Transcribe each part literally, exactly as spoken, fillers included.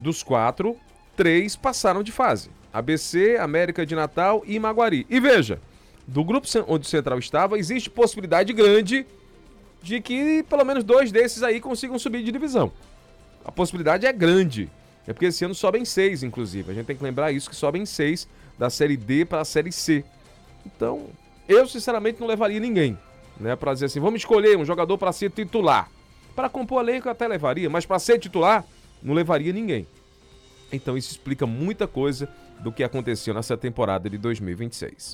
Dos quatro, três passaram de fase. A B C, América de Natal e Maguari. E veja, do grupo onde o Central estava, existe possibilidade grande de que pelo menos dois desses aí consigam subir de divisão. A possibilidade é grande. É porque esse ano sobem seis, inclusive. A gente tem que lembrar isso, que sobem seis da Série D para a Série C. Então, eu sinceramente não levaria ninguém, né, para dizer assim, vamos escolher um jogador para ser titular. Para compor elenco eu até levaria, mas para ser titular, não levaria ninguém. Então isso explica muita coisa do que aconteceu nessa temporada de dois mil e vinte e seis.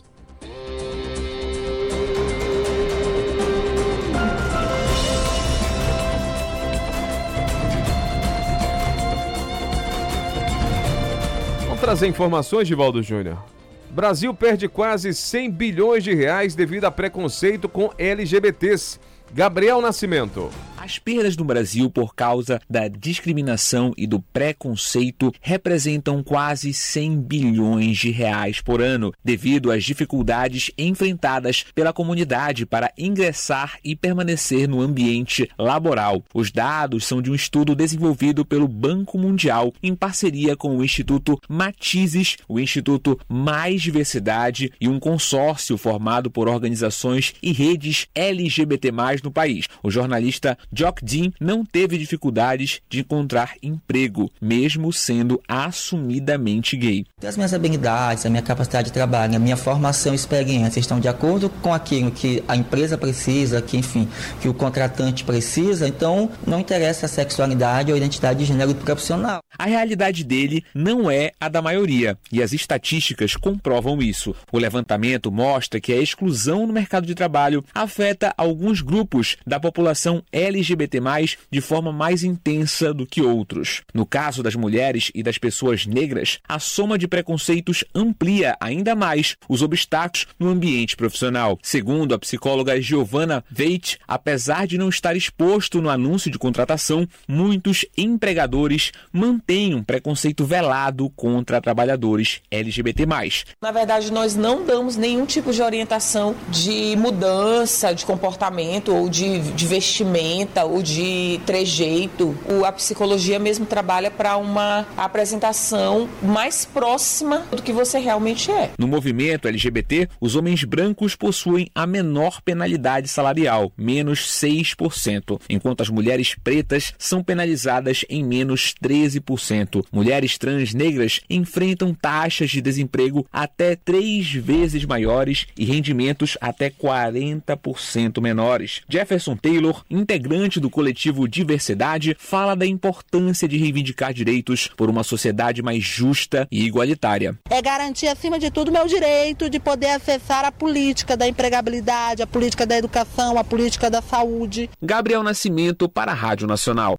Vamos trazer informações, Givaldo Júnior. Brasil perde quase cem bilhões de reais devido a preconceito com L G B Tês. Gabriel Nascimento. As perdas no Brasil por causa da discriminação e do preconceito representam quase cem bilhões de reais por ano, devido às dificuldades enfrentadas pela comunidade para ingressar e permanecer no ambiente laboral. Os dados são de um estudo desenvolvido pelo Banco Mundial em parceria com o Instituto Matizes, o Instituto Mais Diversidade e um consórcio formado por organizações e redes L G B T mais, no país. O jornalista Jock Dean não teve dificuldades de encontrar emprego, mesmo sendo assumidamente gay. As minhas habilidades, a minha capacidade de trabalho, a minha formação e experiência estão de acordo com aquilo que a empresa precisa, que enfim, que o contratante precisa, então não interessa a sexualidade ou a identidade de gênero do profissional. A realidade dele não é a da maioria, e as estatísticas comprovam isso. O levantamento mostra que a exclusão no mercado de trabalho afeta alguns grupos da população L G B T mais, de forma mais intensa do que outros. No caso das mulheres e das pessoas negras, a soma de preconceitos amplia ainda mais os obstáculos no ambiente profissional. Segundo a psicóloga Giovanna Veit, apesar de não estar exposto no anúncio de contratação, muitos empregadores mantêm um preconceito velado contra trabalhadores L G B T mais. Na verdade, nós não damos nenhum tipo de orientação de mudança de comportamento ou de, de vestimenta ou de trejeito. O, a psicologia mesmo trabalha para uma apresentação mais próxima do que você realmente é. No movimento L G B T, os homens brancos possuem a menor penalidade salarial, menos seis por cento, enquanto as mulheres pretas são penalizadas em menos treze por cento. Mulheres trans negras enfrentam taxas de desemprego até três vezes maiores e rendimentos até quarenta por cento menores. Jefferson Taylor, integrante do coletivo Diversidade, fala da importância de reivindicar direitos por uma sociedade mais justa e igualitária. É garantir, acima de tudo, meu direito de poder acessar a política da empregabilidade, a política da educação, a política da saúde. Gabriel Nascimento para a Rádio Nacional.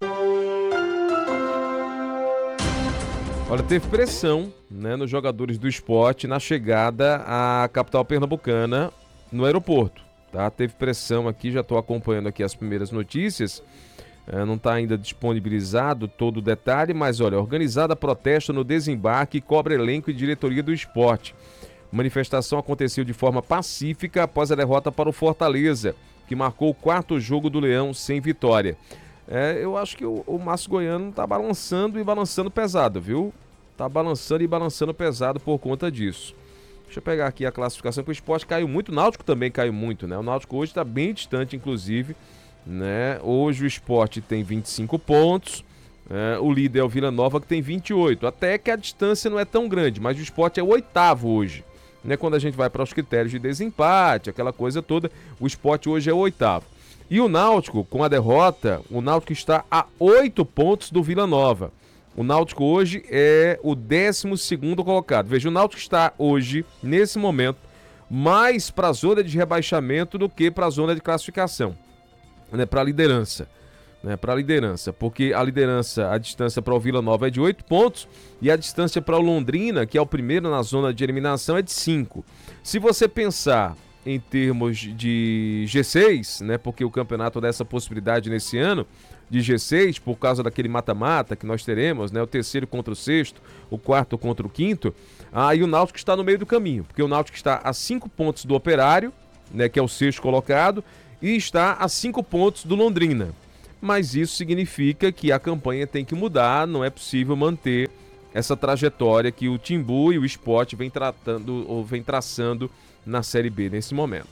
Olha, teve pressão, né, nos jogadores do esporte na chegada à capital pernambucana no aeroporto. Tá? Teve pressão aqui, já estou acompanhando aqui as primeiras notícias, é, não está ainda disponibilizado todo o detalhe, mas olha, organizada protesto no desembarque, cobra elenco e diretoria do esporte. A manifestação aconteceu de forma pacífica após a derrota para o Fortaleza, que marcou o quarto jogo do Leão sem vitória. É, eu acho que o, o Márcio Goiano está balançando e balançando pesado, viu? Está balançando e balançando pesado por conta disso. Deixa eu pegar aqui a classificação, que o esporte caiu muito, o Náutico também caiu muito, né? O Náutico hoje está bem distante, inclusive, né? Hoje o esporte tem vinte e cinco pontos, é, o líder é o Vila Nova, que tem vinte e oito. Até que a distância não é tão grande, mas o esporte é o oitavo hoje, né? Quando a gente vai para os critérios de desempate, aquela coisa toda, o esporte hoje é o oitavo. E o Náutico, com a derrota, o Náutico está a oito pontos do Vila Nova. O Náutico hoje é o décimo segundo colocado. Veja, o Náutico está hoje, nesse momento, mais para a zona de rebaixamento do que para a zona de classificação, né, para a liderança. Né, para a liderança, porque a liderança, a distância para o Vila Nova é de oito pontos e a distância para o Londrina, que é o primeiro na zona de eliminação, é de cinco. Se você pensar em termos de G seis, né, porque o campeonato dá essa possibilidade nesse ano de G seis, por causa daquele mata-mata que nós teremos, né, o terceiro contra o sexto, o quarto contra o quinto, aí o Náutico está no meio do caminho, porque o Náutico está a cinco pontos do Operário, né, que é o sexto colocado, e está a cinco pontos do Londrina. mas isso significa que a campanha tem que mudar, não é possível manter essa trajetória que o Timbu e o Sport vem tratando ou vem traçando na Série B nesse momento.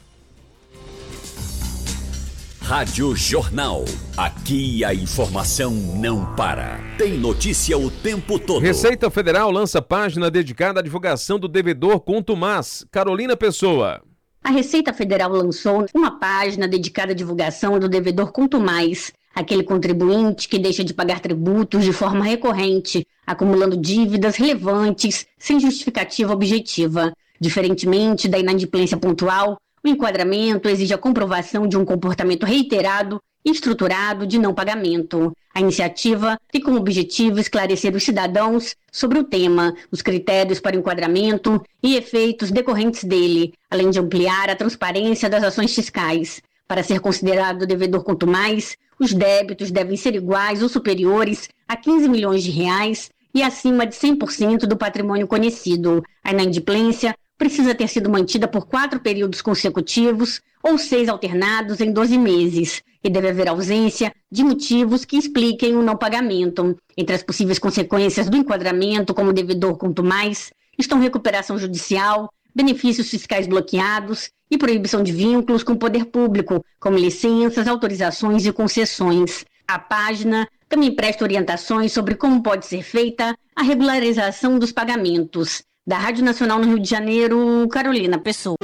Rádio Jornal. Aqui a informação não para. Tem notícia o tempo todo. Receita Federal lança página dedicada à divulgação do devedor Contumaz. Carolina Pessoa. A Receita Federal lançou uma página dedicada à divulgação do devedor Contumaz, aquele contribuinte que deixa de pagar tributos de forma recorrente, acumulando dívidas relevantes sem justificativa objetiva. Diferentemente da inadimplência pontual, o enquadramento exige a comprovação de um comportamento reiterado e estruturado de não pagamento. A iniciativa tem como objetivo esclarecer os cidadãos sobre o tema, os critérios para o enquadramento e efeitos decorrentes dele, além de ampliar a transparência das ações fiscais. Para ser considerado devedor Contumaz, os débitos devem ser iguais ou superiores a quinze milhões de reais e acima de cem por cento do patrimônio conhecido. A inadimplência precisa ter sido mantida por quatro períodos consecutivos ou seis alternados em doze meses, e deve haver ausência de motivos que expliquem o não pagamento. Entre as possíveis consequências do enquadramento como devedor Contumaz estão recuperação judicial, benefícios fiscais bloqueados e proibição de vínculos com o poder público, como licenças, autorizações e concessões. A página também presta orientações sobre como pode ser feita a regularização dos pagamentos. Da Rádio Nacional no Rio de Janeiro, Carolina Pessoa.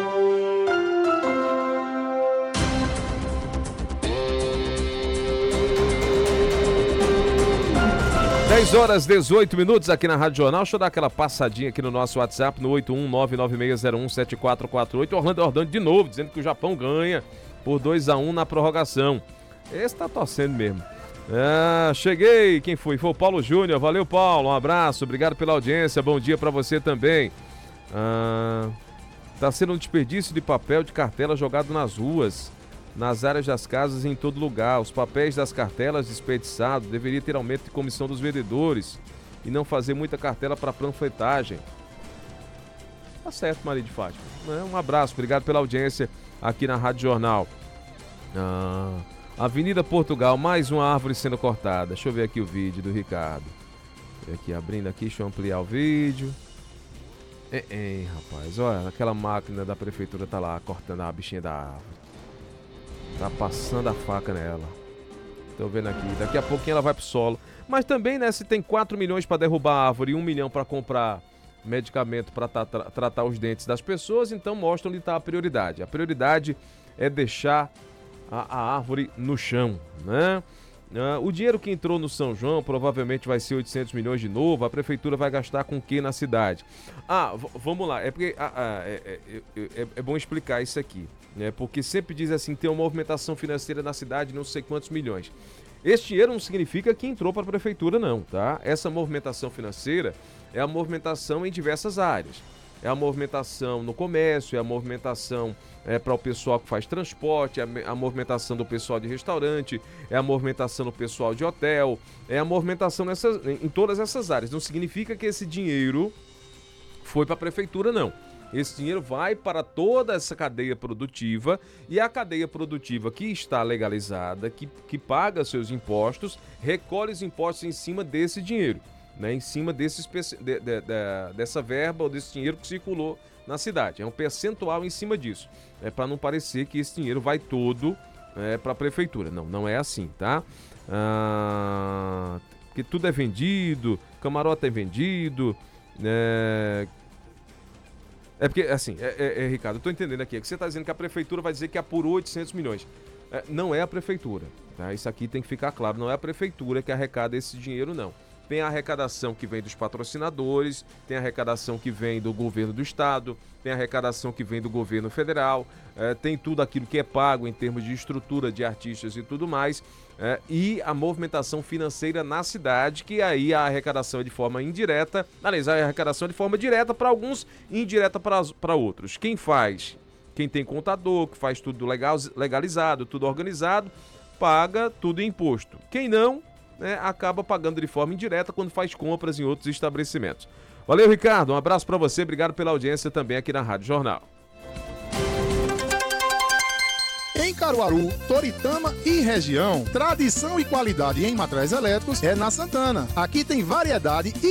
dez horas e dezoito minutos aqui na Rádio Jornal. Deixa eu dar aquela passadinha aqui no nosso WhatsApp, no oito um nove nove seis zero um sete quatro quatro oito. Orlando Ordando de novo, dizendo que o Japão ganha por dois a um na prorrogação. Esse tá torcendo mesmo. Ah, cheguei, quem foi? Foi o Paulo Júnior, valeu Paulo, um abraço, obrigado pela audiência, bom dia pra você também. Ah, tá sendo um desperdício de papel de cartela jogado nas ruas, nas áreas das casas e em todo lugar. Os papéis das cartelas desperdiçados, deveria ter aumento de comissão dos vendedores e não fazer muita cartela para panfletagem. Tá certo, Maria de Fátima, um abraço, obrigado pela audiência aqui na Rádio Jornal. Ah... Avenida Portugal, mais uma árvore sendo cortada. Deixa eu ver aqui o vídeo do Ricardo. Aqui, abrindo aqui, deixa eu ampliar o vídeo. É, é, rapaz, olha, aquela máquina da prefeitura tá lá cortando a bichinha da árvore. Tá passando a faca nela. Tô vendo aqui, daqui a pouquinho ela vai pro solo. Mas também, né, se tem quatro milhões para derrubar a árvore e um milhão para comprar medicamento para tra- tra- tratar os dentes das pessoas, então mostra onde tá a prioridade. A prioridade é deixar A, a árvore no chão, né? Ah, o dinheiro que entrou no São João provavelmente vai ser oitocentos milhões de novo. A prefeitura vai gastar com o que na cidade? Ah, v- vamos lá, é porque ah, ah, é, é, é, é bom explicar isso aqui, né? Porque sempre diz assim, tem uma movimentação financeira na cidade, não sei quantos milhões. Esse dinheiro não significa que entrou para a prefeitura não, tá? Essa movimentação financeira é a movimentação em diversas áreas. É a movimentação no comércio, é a movimentação é, para o pessoal que faz transporte, é a, a movimentação do pessoal de restaurante, é a movimentação do pessoal de hotel, é a movimentação nessas, em, em todas essas áreas. Não significa que esse dinheiro foi para a prefeitura, não. Esse dinheiro vai para toda essa cadeia produtiva e a cadeia produtiva que está legalizada, que, que paga seus impostos, recolhe os impostos em cima desse dinheiro. Né, em cima desse, de, de, de, dessa verba ou desse dinheiro que circulou na cidade. É um percentual em cima disso. É para não parecer que esse dinheiro vai todo é, para a prefeitura. Não, não é assim, tá? Ah, porque tudo é vendido, camarote é vendido. É, é porque, assim, é, é, é, Ricardo, eu estou entendendo aqui. É que você está dizendo que a prefeitura vai dizer que apurou oitocentos milhões. É, não é a prefeitura. Tá? Isso aqui tem que ficar claro. Não é a prefeitura que arrecada esse dinheiro, não. Tem a arrecadação que vem dos patrocinadores, tem a arrecadação que vem do governo do estado, tem a arrecadação que vem do governo federal, é, tem tudo aquilo que é pago em termos de estrutura de artistas e tudo mais, é, e a movimentação financeira na cidade, que aí a arrecadação é de forma indireta, aliás, a arrecadação é de forma direta para alguns e indireta para outros. Quem faz, quem tem contador, que faz tudo legal, legalizado, tudo organizado, paga tudo em imposto. Quem não, né, acaba pagando de forma indireta quando faz compras em outros estabelecimentos. Valeu, Ricardo, um abraço para você, obrigado pela audiência também aqui na Rádio Jornal. em Caruaru, Toritama e região. Tradição e qualidade em materiais elétricos é na Santana. Aqui tem variedade e